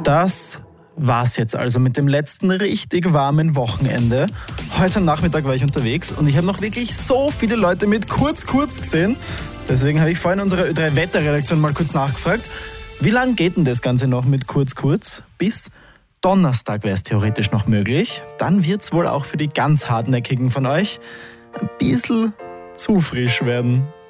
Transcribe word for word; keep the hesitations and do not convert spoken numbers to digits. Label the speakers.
Speaker 1: Das war's jetzt also mit dem letzten richtig warmen Wochenende. Heute Nachmittag war ich unterwegs und ich habe noch wirklich so viele Leute mit kurz, kurz gesehen. Deswegen habe ich vorhin in unserer Ö drei Wetterredaktion mal kurz nachgefragt, wie lange geht denn das Ganze noch mit kurz, kurz? Bis Donnerstag wäre es theoretisch noch möglich. Dann wird's wohl auch für die ganz Hartnäckigen von euch ein bisschen zu frisch werden.